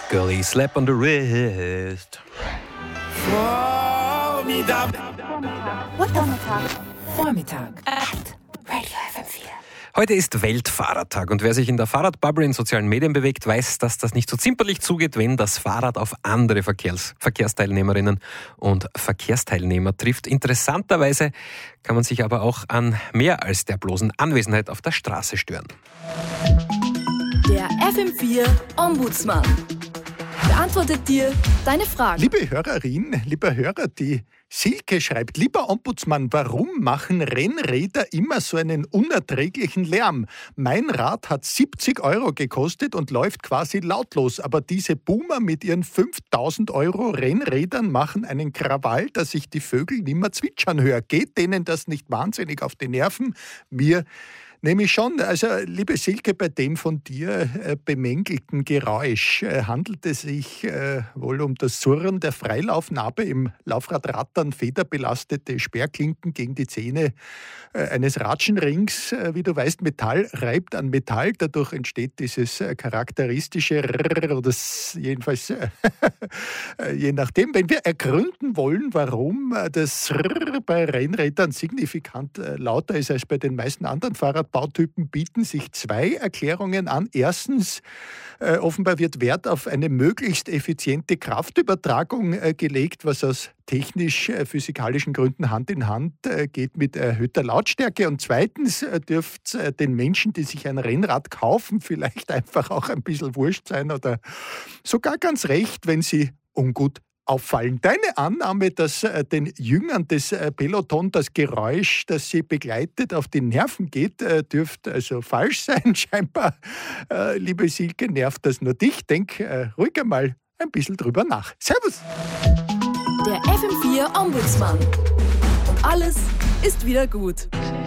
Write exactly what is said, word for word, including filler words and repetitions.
Girlie, Slap on the Wrist. Vormittag. Vormittag. Vormittag. acht. Radio F M vier. Heute ist Weltfahrradtag und wer sich in der Fahrradbubble in sozialen Medien bewegt, weiß, dass das nicht so zimperlich zugeht, wenn das Fahrrad auf andere Verkehrs- Verkehrsteilnehmerinnen und Verkehrsteilnehmer trifft. Interessanterweise kann man sich aber auch an mehr als der bloßen Anwesenheit auf der Straße stören. Der F M vier Ombudsmann beantwortet dir deine Fragen. Liebe Hörerin, lieber Hörer, die Silke schreibt: Lieber Ombudsmann, warum machen Rennräder immer so einen unerträglichen Lärm? Mein Rad hat siebzig Euro gekostet und läuft quasi lautlos, aber diese Boomer mit ihren fünftausend Euro Rennrädern machen einen Krawall, dass ich die Vögel nimmer zwitschern höre. Geht denen das nicht wahnsinnig auf die Nerven? Mir nämlich schon. Also, liebe Silke, bei dem von dir äh, bemängelten Geräusch äh, handelt es sich äh, wohl um das Surren der Freilaufnabe im Laufradrattern, federbelastete Sperrklinken gegen die Zähne äh, eines Ratschenrings. Äh, wie du weißt, Metall reibt an Metall, dadurch entsteht dieses äh, charakteristische Rrrr, oder das jedenfalls äh, je nachdem. Wenn wir ergründen wollen, warum äh, das Rrrr bei Rennrädern signifikant äh, lauter ist als bei den meisten anderen Fahrradbautypen, bieten sich zwei Erklärungen an. Erstens, äh, offenbar wird Wert auf eine möglichst effiziente Kraftübertragung äh, gelegt, was aus technisch-physikalischen Gründen Hand in Hand äh, geht mit erhöhter Lautstärke. Und zweitens äh, dürfte es äh, den Menschen, die sich ein Rennrad kaufen, vielleicht einfach auch ein bisschen wurscht sein oder sogar ganz recht, wenn sie ungut auffallen. Deine Annahme, dass äh, den Jüngern des äh, Peloton das Geräusch, das sie begleitet, auf die Nerven geht, äh, dürfte also falsch sein. Scheinbar, äh, liebe Silke, nervt das nur dich. Denk äh, ruhig einmal ein bisschen drüber nach. Servus! Der F M vier Ombudsmann. Und alles ist wieder gut.